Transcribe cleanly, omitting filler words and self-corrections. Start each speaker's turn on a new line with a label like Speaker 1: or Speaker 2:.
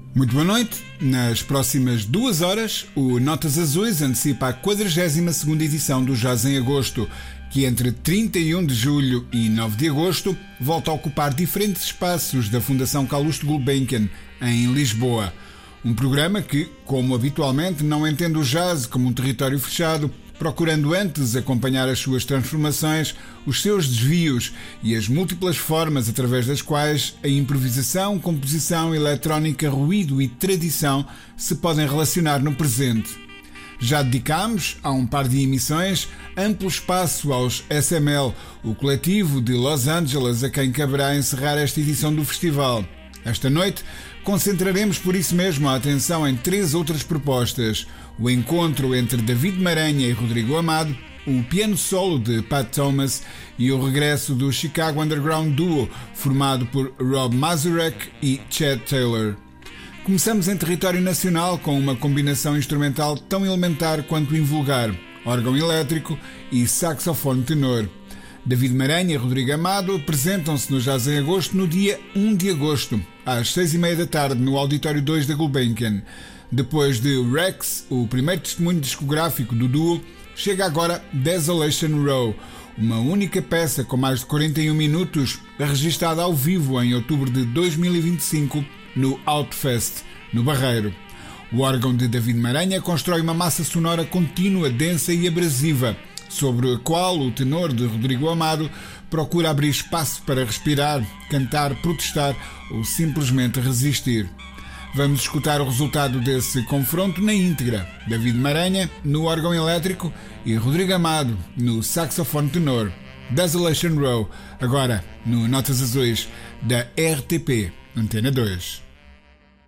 Speaker 1: Muito boa noite. Nas próximas 2 horas, o Notas Azuis antecipa a 42ª edição do Jazz em Agosto, que entre 31 de julho e 9 de agosto volta a ocupar diferentes espaços da Fundação Calouste Gulbenkian, em Lisboa. Um programa que, como habitualmente, não entende o jazz como um território fechado, procurando antes acompanhar as suas transformações, os seus desvios e as múltiplas formas através das quais a improvisação, composição, eletrónica, ruído e tradição se podem relacionar no presente. Já dedicámos, há um par de emissões, amplo espaço aos SML, o coletivo de Los Angeles a quem caberá encerrar esta edição do festival. Esta noite, concentraremos por isso mesmo a atenção em 3 outras propostas: o encontro entre David Maranha e Rodrigo Amado, o piano solo de Pat Thomas e o regresso do Chicago Underground Duo, formado por Rob Mazurek e Chad Taylor. Começamos em território nacional com uma combinação instrumental tão elementar quanto invulgar: órgão elétrico e saxofone tenor. David Maranha e Rodrigo Amado apresentam-se no Jazz em Agosto no dia 1 de agosto, às 6h30 da tarde, no Auditório 2 da Gulbenkian. Depois de Rex, o primeiro testemunho discográfico do duo, chega agora Desolation Row, uma única peça com mais de 41 minutos, registada ao vivo em outubro de 2025 no Outfest, no Barreiro. O órgão de David Maranha constrói uma massa sonora contínua, densa e abrasiva, sobre a qual o tenor de Rodrigo Amado procura abrir espaço para respirar, cantar, protestar ou simplesmente resistir. Vamos escutar o resultado desse confronto na íntegra: David Maranha no órgão elétrico e Rodrigo Amado no saxofone tenor. Desolation Row, agora no Notas Azuis da RTP Antena 2.